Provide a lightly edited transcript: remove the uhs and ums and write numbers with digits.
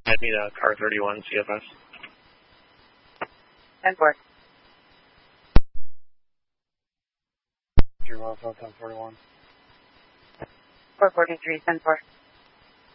I need a car 31 CFS. 10-4. 0 Alpha 1041. 443, 10-4.